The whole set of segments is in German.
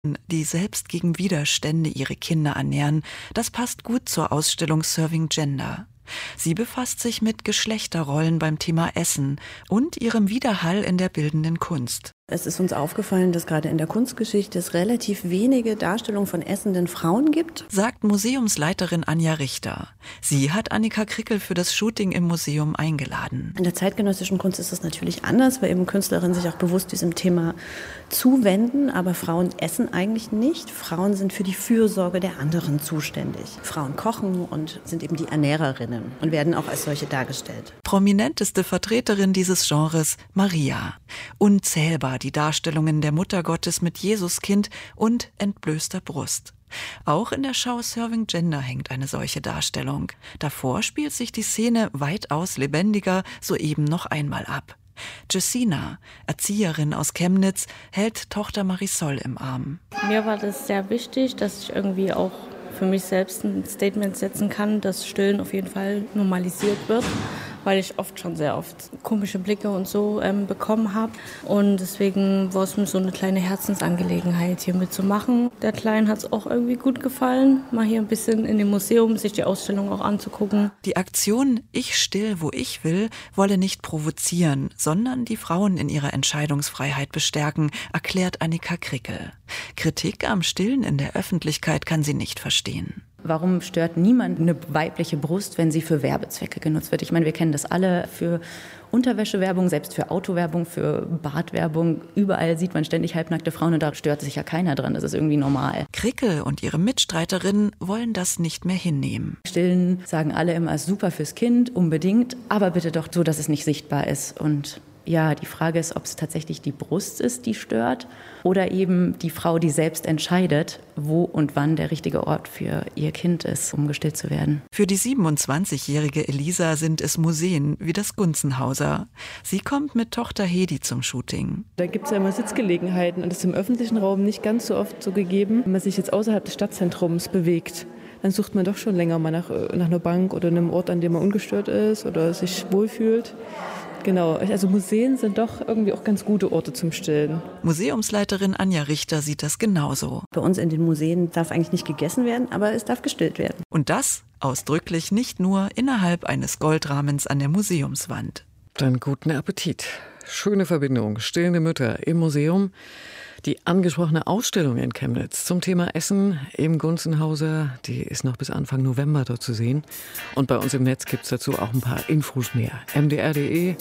die selbst gegen Widerstände ihre Kinder ernähren, das passt gut zur Ausstellung Serving Gender. Sie befasst sich mit Geschlechterrollen beim Thema Essen und ihrem Widerhall in der bildenden Kunst. Es ist uns aufgefallen, dass gerade in der Kunstgeschichte es relativ wenige Darstellungen von essenden Frauen gibt, sagt Museumsleiterin Anja Richter. Sie hat Annika Krickel für das Shooting im Museum eingeladen. In der zeitgenössischen Kunst ist es natürlich anders, weil eben Künstlerinnen sich auch bewusst diesem Thema zuwenden. Aber Frauen essen eigentlich nicht. Frauen sind für die Fürsorge der anderen zuständig. Frauen kochen und sind eben die Ernährerinnen und werden auch als solche dargestellt. Prominenteste Vertreterin dieses Genres, Maria. Unzählbar die Darstellungen der Muttergottes mit Jesuskind und entblößter Brust. Auch in der Schau Serving Gender hängt eine solche Darstellung. Davor spielt sich die Szene weitaus lebendiger soeben noch einmal ab. Jessina, Erzieherin aus Chemnitz, hält Tochter Marisol im Arm. Mir war das sehr wichtig, dass ich irgendwie auch für mich selbst ein Statement setzen kann, dass Stillen auf jeden Fall normalisiert wird, weil ich schon sehr oft komische Blicke und so bekommen habe. Und deswegen war es mir so eine kleine Herzensangelegenheit, hier mitzumachen. Der Kleinen hat es auch irgendwie gut gefallen, mal hier ein bisschen in dem Museum sich die Ausstellung auch anzugucken. Die Aktion Ich still, wo ich will, wolle nicht provozieren, sondern die Frauen in ihrer Entscheidungsfreiheit bestärken, erklärt Annika Krickel. Kritik am Stillen in der Öffentlichkeit kann sie nicht verstehen. Warum stört niemand eine weibliche Brust, wenn sie für Werbezwecke genutzt wird? Ich meine, wir kennen das alle für Unterwäschewerbung, selbst für Autowerbung, für Badwerbung. Überall sieht man ständig halbnackte Frauen und da stört sich ja keiner dran. Das ist irgendwie normal. Krickel und ihre Mitstreiterinnen wollen das nicht mehr hinnehmen. Stillen sagen alle immer, ist super fürs Kind, unbedingt, aber bitte doch so, dass es nicht sichtbar ist. Und ja, die Frage ist, ob es tatsächlich die Brust ist, die stört oder eben die Frau, die selbst entscheidet, wo und wann der richtige Ort für ihr Kind ist, um gestillt zu werden. Für die 27-jährige Elisa sind es Museen wie das Gunzenhauser. Sie kommt mit Tochter Hedi zum Shooting. Da gibt es ja immer Sitzgelegenheiten und das ist im öffentlichen Raum nicht ganz so oft so gegeben. Wenn man sich jetzt außerhalb des Stadtzentrums bewegt, dann sucht man doch schon länger mal nach einer Bank oder einem Ort, an dem man ungestört ist oder sich wohlfühlt. Genau, also Museen sind doch irgendwie auch ganz gute Orte zum Stillen. Museumsleiterin Anja Richter sieht das genauso. Bei uns in den Museen darf eigentlich nicht gegessen werden, aber es darf gestillt werden. Und das ausdrücklich nicht nur innerhalb eines Goldrahmens an der Museumswand. Dann guten Appetit. Schöne Verbindung, stillende Mütter im Museum. Die angesprochene Ausstellung in Chemnitz zum Thema Essen im Gunzenhauser, die ist noch bis Anfang November dort zu sehen. Und bei uns im Netz gibt es dazu auch ein paar Infos mehr.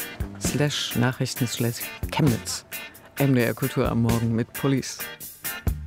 mdr.de/Nachrichten/Chemnitz. MDR Kultur am Morgen mit Police.